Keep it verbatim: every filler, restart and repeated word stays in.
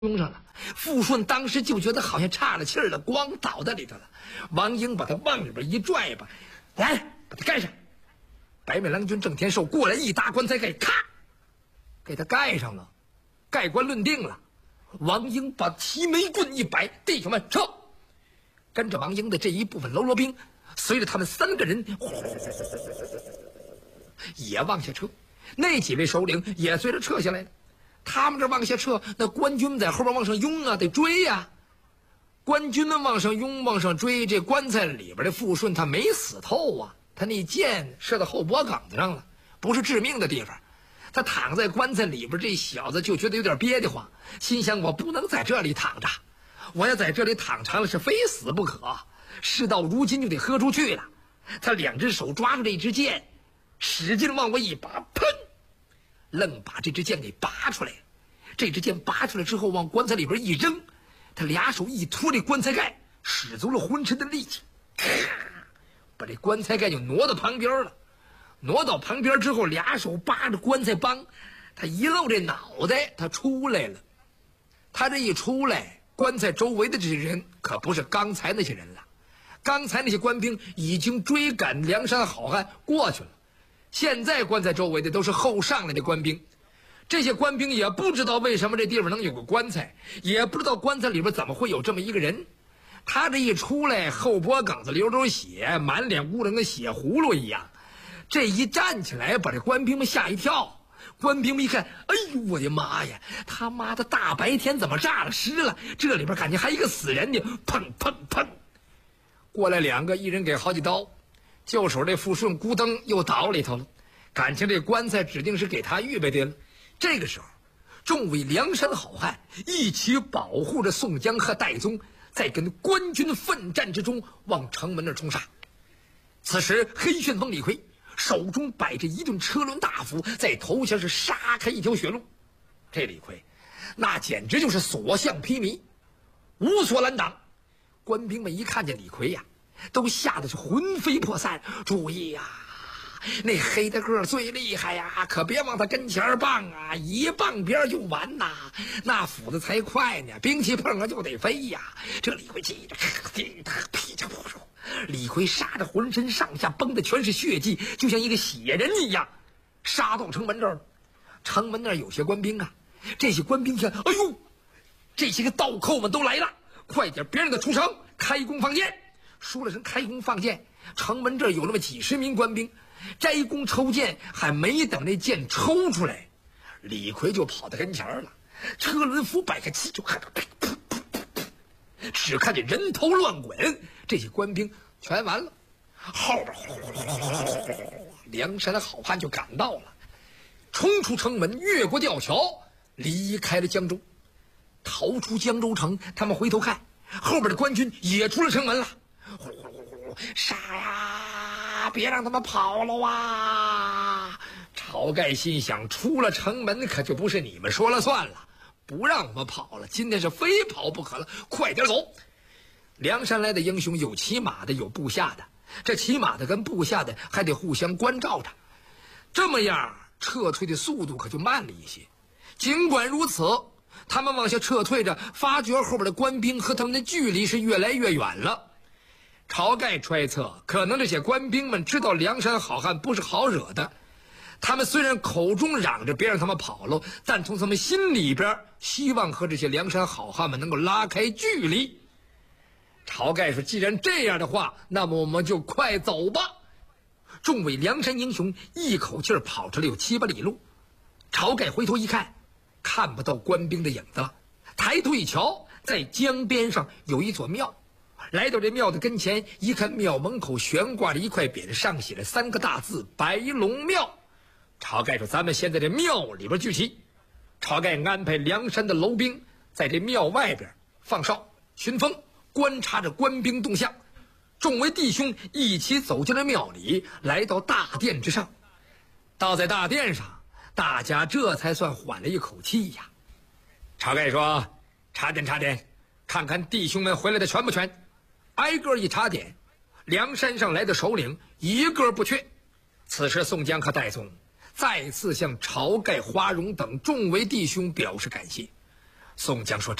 用上了。傅顺当时就觉得好像岔了气儿了，光倒在里头了。王英把他往里边一拽吧，来，把他盖上。白面郎君郑天寿过来一搭棺材盖，咔，给他盖上了，盖棺论定了。王英把齐眉棍一摆，弟兄们撤！跟着王英的这一部分喽啰兵，随着他们三个人也往下撤，那几位首领也随着撤下来了。他们这往下撤，那官军在后边往上拥啊，得追呀、啊。官军们往上拥，往上追，这棺材里边的傅顺他没死透啊，他那箭射到后脖梗子上了，不是致命的地方。他躺在棺材里边，这小子就觉得有点憋得慌，心想我不能在这里躺着，我要在这里躺长了是非死不可，事到如今就得喝出去了。他两只手抓住这支箭，使劲往我一拔，砰，愣把这支箭给拔出来了。这支箭拔出来之后，往棺材里边一扔，他俩手一托这棺材盖，使足了浑身的力气，咔，把这棺材盖就挪到旁边了。挪到旁边之后，俩手扒着棺材帮，他一露这脑袋，他出来了。他这一出来，棺材周围的这些人可不是刚才那些人了，刚才那些官兵已经追赶梁山好汉过去了，现在棺材周围的都是后上来的官兵。这些官兵也不知道为什么这地方能有个棺材，也不知道棺材里边怎么会有这么一个人。他这一出来，后脖梗子流着血，满脸污得跟血葫芦一样。这一站起来，把这官兵们吓一跳。官兵们一看，哎呦我的妈呀，他妈的大白天怎么炸了尸了？这里边感觉还一个死人呢！砰砰砰，过来两个，一人给好几刀。就手这傅顺咕噔又倒里头了，感情这棺材指定是给他预备的了。这个时候，众位梁山好汉一起保护着宋江和戴宗，在跟官军奋战之中往城门那儿冲杀。此时黑旋风李逵手中摆着一顿车轮大斧，在头前是杀开一条血路。这李逵那简直就是所向披靡，无所拦挡。官兵们一看见李逵呀、啊，都吓得是魂飞魄散。注意呀、啊，那黑的个最厉害呀、啊，可别往他跟前棒啊，一棒边就完呐。那斧子才快呢，兵器碰了就得飞呀。这李逵气着，滴答噼里啪啦。李逵杀着浑身上下崩的全是血迹，就像一个血人一样，杀到城门这儿。城门那儿有些官兵啊，这些官兵看，哎呦，这些个倒扣们都来了，快点别让他出城，开弓放箭。说了声开弓放箭，城门这儿有那么几十名官兵，摘弓抽箭，还没等那箭抽出来，李逵就跑到跟前了，车轮斧摆开气就看到噗噗噗噗噗，只看见人头乱滚，这些官兵全完了。后边呼呼呼呼呼呼，梁山的好汉就赶到了，冲出城门，越过吊桥，离开了江州，逃出江州城。他们回头看，后边的官军也出了城门了，呼呼呼呼，杀呀，别让他们跑了啊！晁盖心想，出了城门可就不是你们说了算了，不让我们跑了，今天是非跑不可了，快点走。梁山来的英雄有骑马的，有部下的，这骑马的跟部下的还得互相关照着，这么样撤退的速度可就慢了一些。尽管如此，他们往下撤退着，发觉后边的官兵和他们的距离是越来越远了。晁盖揣测，可能这些官兵们知道梁山好汉不是好惹的，他们虽然口中嚷着别让他们跑了，但从他们心里边希望和这些梁山好汉们能够拉开距离。晁盖说，既然这样的话，那么我们就快走吧。众位梁山英雄一口气儿跑出来有七八里路，晁盖回头一看，看不到官兵的影子了，抬头一瞧，在江边上有一座庙。来到这庙的跟前一看，庙门口悬挂着一块匾，上写了三个大字白龙庙。晁盖说，咱们先在这庙里边聚齐。晁盖安排梁山的楼兵在这庙外边放哨巡锋，观察着官兵动向。众位弟兄一起走进了庙里，来到大殿之上。到在大殿上，大家这才算缓了一口气呀。晁盖说，查点查点，看看弟兄们回来的全不全。挨个一查点，梁山上来的首领一个不缺。此时宋江和戴宗再次向晁盖、花荣等众位弟兄表示感谢。 宋江说